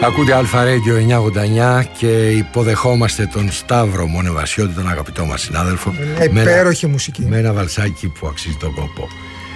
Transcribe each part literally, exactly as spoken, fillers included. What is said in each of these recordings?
Ακούτε Αλφα Radio εννιακόσια ογδόντα εννιά και υποδεχόμαστε τον Σταύρο Μονεβασιώτη, τον αγαπητό μας συνάδελφο. Υπέροχη μουσική. Με ένα βαλσάκι που αξίζει τον κόπο.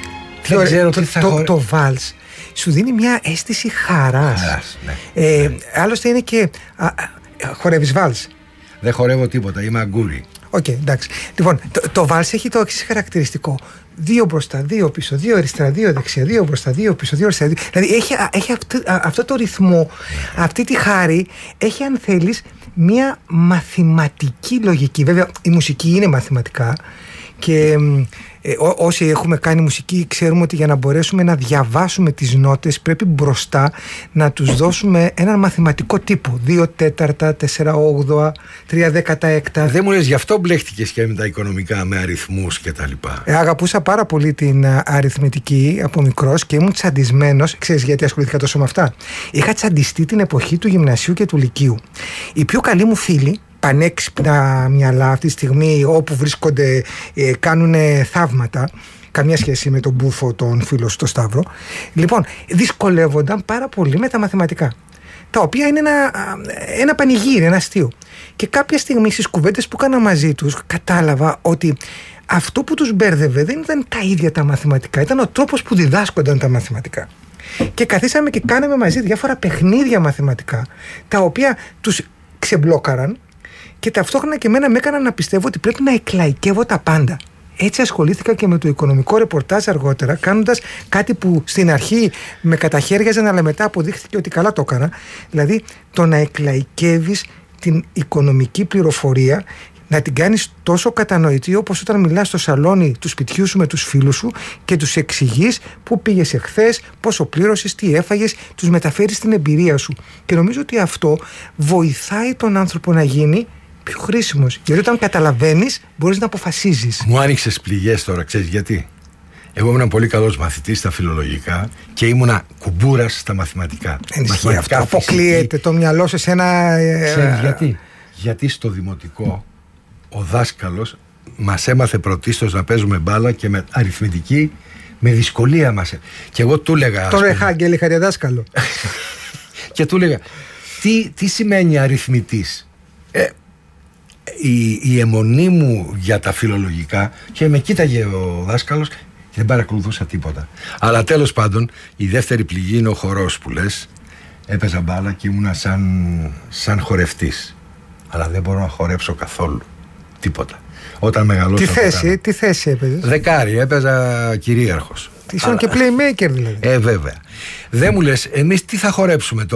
Δεν ξέρω τι θα χωρε... Το βάλς σου δίνει μια αίσθηση χαράς. Χαράς, ναι. Ε, ναι. Άλλωστε είναι και... Α, α, χορεύεις βάλς? Δεν χορεύω τίποτα, είμαι αγκούρι. Οκ, okay, εντάξει. Λοιπόν, το, το βάλς έχει το εξής χαρακτηριστικό. Δύο μπροστά, δύο πίσω, δύο αριστερά, δύο δεξιά, δύο μπροστά, δύο πίσω, δύο αριστερά. Δύο... Δηλαδή έχει, έχει αυτό, αυτό το ρυθμό, αυτή τη χάρη, έχει, αν θέλεις, μια μαθηματική λογική. Βέβαια, η μουσική είναι μαθηματικά και ε, ό, όσοι έχουμε κάνει μουσική ξέρουμε ότι για να μπορέσουμε να διαβάσουμε τις νότες πρέπει μπροστά να τους δώσουμε έναν μαθηματικό τύπο. Δύο τέταρτα, τέσσερα όγδοα, τρία δέκατα έκτα. Δεν μου λες, γι' αυτό μπλέχτηκες και με τα οικονομικά, με αριθμούς και τα λοιπά. Ε, αγαπούσα πάρα πολύ την α, αριθμητική από μικρός και ήμουν τσαντισμένος. Ξέρεις γιατί ασχολήθηκα τόσο με αυτά? Είχα τσαντιστεί την εποχή του γυμνασίου και του λυκείου. Οι πιο καλοί μου φίλοι, πανέξυπνα μυαλά αυτή τη στιγμή, όπου βρίσκονται ε, κάνουν θαύματα, καμία σχέση με τον μπούφο τον φίλο στο Σταύρο, λοιπόν δυσκολεύονταν πάρα πολύ με τα μαθηματικά, τα οποία είναι ένα, ένα πανηγύρι, ένα αστείο. Και κάποια στιγμή στις κουβέντες που έκανα μαζί τους κατάλαβα ότι αυτό που τους μπέρδευε δεν ήταν τα ίδια τα μαθηματικά, ήταν ο τρόπος που διδάσκονταν τα μαθηματικά. Και καθίσαμε και κάναμε μαζί διάφορα παιχνίδια μαθηματικά, τα οποία τους ξεμπλόκαραν και ταυτόχρονα και εμένα με έκαναν να πιστεύω ότι πρέπει να εκλαϊκεύω τα πάντα. Έτσι ασχολήθηκα και με το οικονομικό ρεπορτάζ αργότερα, κάνοντας κάτι που στην αρχή με καταχέριαζαν, αλλά μετά αποδείχθηκε ότι καλά το έκανα. Δηλαδή το να εκλαϊκεύεις την οικονομική πληροφορία, να την κάνεις τόσο κατανοητή όπως όταν μιλάς στο σαλόνι του σπιτιού σου με τους φίλους σου και τους εξηγείς πού πήγες εχθές, πόσο πλήρωσες, τι έφαγες, τους μεταφέρεις την εμπειρία σου. Και νομίζω ότι αυτό βοηθάει τον άνθρωπο να γίνει πιο χρήσιμος. Γιατί όταν καταλαβαίνεις μπορείς να αποφασίζεις. Μου άνοιξες πληγές τώρα, ξέρεις γιατί? Εγώ ήμουν πολύ καλός μαθητής στα φιλολογικά και ήμουνα κουμπούρας στα μαθηματικά. Ενισχύει αυτό. Αποκλείεται το μυαλό σε ένα. Ξέρεις γιατί? Γιατί στο δημοτικό ο δάσκαλος μας έμαθε πρωτίστως να παίζουμε μπάλα και με αριθμητική με δυσκολία μας. Και εγώ του έλεγα. Τώρα Χάγκελ είχα δάσκαλο. Και του έλεγα, τι, τι σημαίνει αριθμητής? Ε, η, η αιμονή μου για τα φιλολογικά, και με κοίταγε ο δάσκαλος και δεν παρακολουθούσα τίποτα. Αλλά τέλος πάντων η δεύτερη πληγή είναι ο χορός που λες. Έπαιζα μπάλα και ήμουνα σαν, σαν χορευτής. Αλλά δεν μπορώ να χορέψω καθόλου τίποτα. Όταν μεγαλώσα. Τι θέση, τι θέση έπαιζες? Δεκάρι, έπαιζα κυρίαρχος. Ήσουν και playmaker δηλαδή. Ε, βέβαια. Δεν μου λες, εμείς τι θα χορέψουμε τώρα?